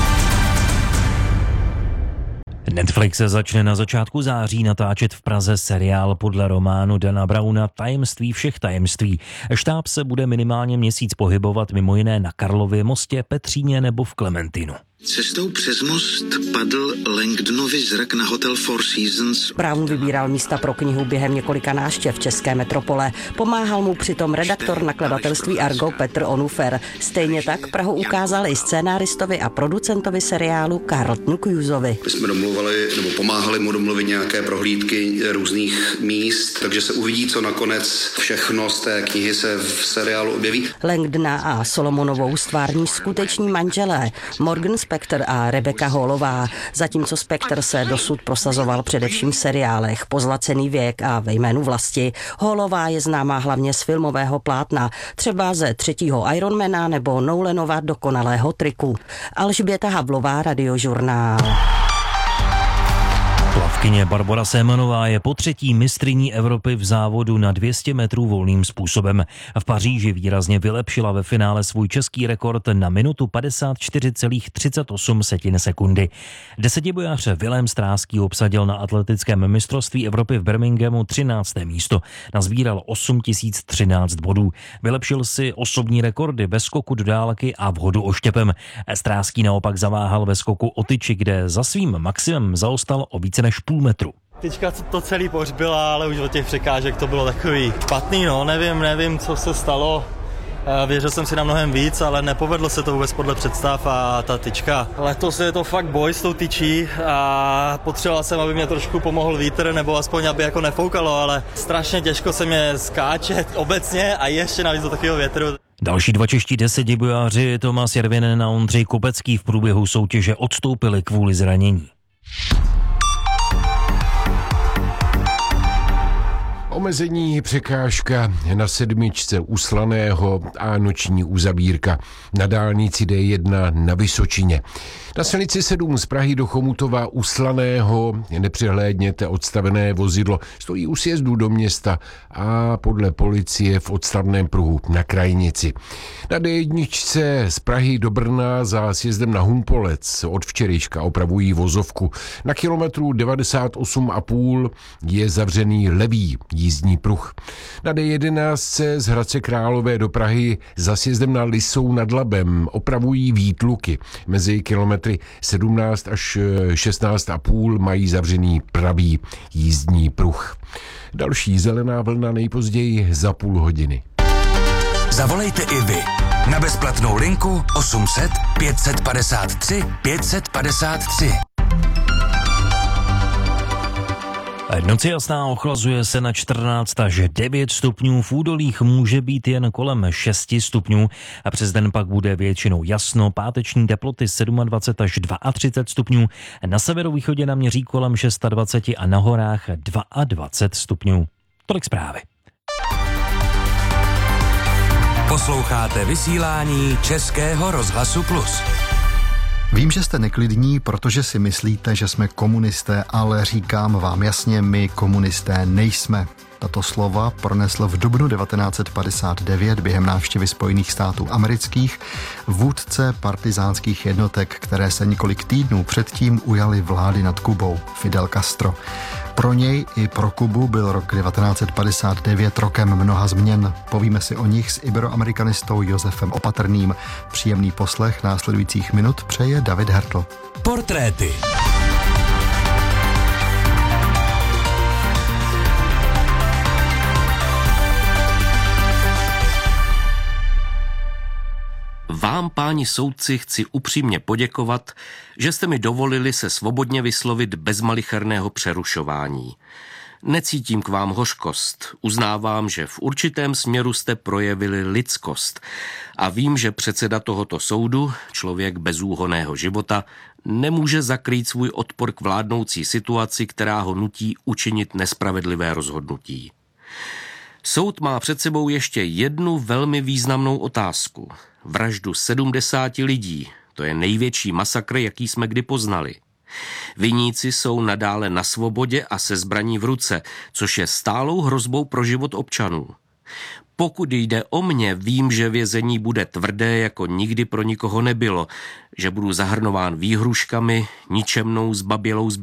Netflix se začne na začátku září natáčet v Praze seriál podle románu Dana Browna Tajemství všech tajemství. Štáb se bude minimálně měsíc pohybovat mimo jiné na Karlově mostě, Petříně nebo v Klementinu. Cestou přes most padl Langdonovi zrak na hotel Four Seasons. Brown vybíral místa pro knihu během několika návštěv české metropole. Pomáhal mu přitom redaktor nakladatelství Argo Petr Onufer. Stejně tak Prahu ukázal i scénáristovi a producentovi seriálu Carltonu Cruisovi. My jsme domluvali, nebo pomáhali mu domluvit nějaké prohlídky různých míst, takže se uvidí, co nakonec všechno z té knihy se v seriálu objeví. Langdona a Solomonovou stvární skuteční manželé Morgan Spector a Rebecca Hallová, zatímco Spector se dosud prosazoval především v seriálech Pozlacený věk a Ve jménu vlasti. Hallová je známá hlavně z filmového plátna, třeba ze třetího Ironmana nebo Nolanova Dokonalého triku. Alžběta Havlová, Radiožurnál. Plavkyně Barbora Sémanová je po třetí mistryní Evropy v závodu na dvě stě metrů volným způsobem. V Paříži výrazně vylepšila ve finále svůj český rekord na minutu padesát čtyři celá třicet osm sekundy. Desetibojař Vilém Stráský obsadil na atletickém mistrovství Evropy v Birminghamu třinácté místo. Nazbíral osm tisíc třináct bodů. Vylepšil si osobní rekordy ve skoku do dálky a v hodu oštěpem. Stráský naopak zaváhal ve skoku o tyči, kde za svým maximem zaostal o více než půl metru. Teďka to celý pohřbila, ale už od těch překážek to bylo takový špatný, no, nevím, nevím, co se stalo. Věřil jsem si na mnohem víc, ale nepovedlo se to vůbec podle představ a ta tyčka. Letos je to fakt boj s tou tyčí a potřeboval jsem, aby mě trošku pomohl vítr, nebo aspoň, aby jako nefoukalo, ale strašně těžko se mě skáče obecně a ještě navíc do takového větru. Další dva čeští desetibojáři Tomáš Jervinen a Ondřej Kopecký v průběhu soutěže odstoupili kvůli zranění. Omezení, překážka na sedmičce u Slaného a noční uzavírka na dálnici D jedna na Vysočině. Na silnici sedm z Prahy do Chomutova u Slaného nepřehlédněte odstavené vozidlo. Stojí u sjezdu do města a podle policie v odstavném pruhu na Krajnici. Na D jedna z Prahy do Brna za sjezdem na Humpolec od včerejška opravují vozovku. Na kilometru devadesát osm a půl je zavřený levý jízdní pruh. Na D jedenáct z Hradce Králové do Prahy za sjezdem na Lisou nad Labem opravují výtluky. Mezi kilometry sedmnáct až šestnáct a půl mají zavřený pravý jízdní pruh. Další zelená vlna nejpozději za půl hodiny. Zavolejte i vy na bezplatnou linku osm set pět set padesát tři pět set padesát tři. Noci jasná, ochlazuje se na čtrnáct až devět stupňů, v údolích může být jen kolem šest stupňů a přes den pak bude většinou jasno, páteční teploty dvacet sedm až třicet dva stupňů, na severovýchodě naměří kolem dvacet šest a na horách dvacet dva stupňů. Tolik zprávy. Posloucháte vysílání Českého rozhlasu Plus. Vím, že jste neklidní, protože si myslíte, že jsme komunisté, ale říkám vám jasně, my komunisté nejsme. Tato slova pronesl v dubnu devatenáct set padesát devět během návštěvy Spojených států amerických vůdce partizánských jednotek, které se několik týdnů předtím ujali vlády nad Kubou, Fidel Castro. Pro něj i pro Kubu byl rok devatenáct set padesát devět rokem mnoha změn. Povíme si o nich s iberoamerikanistou Josefem Opatrným. Příjemný poslech následujících minut přeje David Hertl. Portréty. Vám, páni soudci, chci upřímně poděkovat, že jste mi dovolili se svobodně vyslovit bez malicherného přerušování. Necítím k vám hořkost, uznávám, že v určitém směru jste projevili lidskost a vím, že předseda tohoto soudu, člověk bezúhonného života, nemůže zakrýt svůj odpor k vládnoucí situaci, která ho nutí učinit nespravedlivé rozhodnutí. Soud má před sebou ještě jednu velmi významnou otázku. Vraždu sedmdesáti lidí, to je největší masakr, jaký jsme kdy poznali. Viníci jsou nadále na svobodě a se zbraní v ruce, což je stálou hrozbou pro život občanů. Pokud jde o mě, vím, že vězení bude tvrdé, jako nikdy pro nikoho nebylo, že budu zahrnován výhruškami, ničemnou zbabělou zbraní.